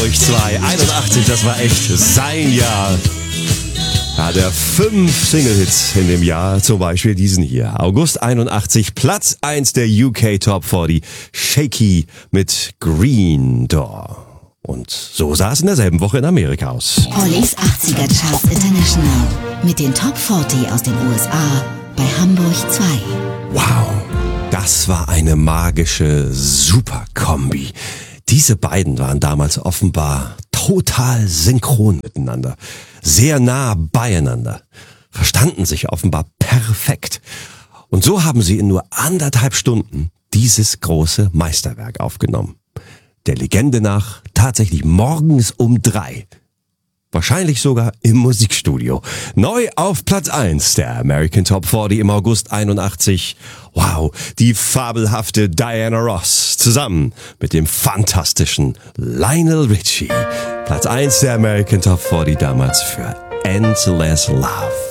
Hamburg 2, 81, das war echt sein Jahr. Hat er 5 Single-Hits in dem Jahr, zum Beispiel diesen hier. August 81, Platz 1 der UK Top 40, Shaky mit Green Door. Und so sah es in derselben Woche in Amerika aus. Pollys 80er Charts International mit den Top 40 aus den USA bei Hamburg 2. Wow, das war eine magische Superkombi. Diese beiden waren damals offenbar total synchron miteinander, sehr nah beieinander, verstanden sich offenbar perfekt. Und so haben sie in nur 1,5 Stunden dieses große Meisterwerk aufgenommen. Der Legende nach tatsächlich morgens um 3. Wahrscheinlich sogar im Musikstudio. Neu auf Platz 1 der American Top 40 im August 81. Wow, die fabelhafte Diana Ross zusammen mit dem fantastischen Lionel Richie. Platz 1 der American Top 40 damals für Endless Love.